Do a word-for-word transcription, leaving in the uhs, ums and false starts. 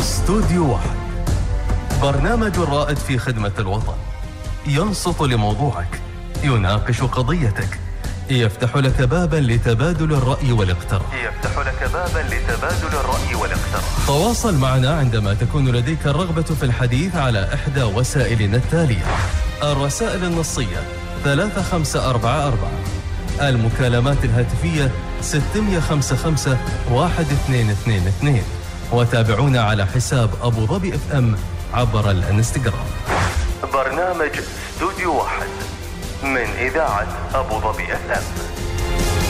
استوديو واحد، برنامج رائد في خدمة الوطن، ينصت لموضوعك، يناقش قضيتك، يفتح لك بابا لتبادل الرأي والاقتراح يفتح لك بابا لتبادل الرأي والاقتراح تواصل معنا عندما تكون لديك الرغبة في الحديث على إحدى وسائلنا التالية: الرسائل النصية ثلاثة خمسة أربعة أربعة، المكالمات الهاتفية ستة خمسة خمسة واحد اثنين اثنين اثنين، وتابعونا على حساب أبو ظبي اف ام عبر الانستغرام. برنامج استوديو واحد من إذاعة أبو ظبي اف ام.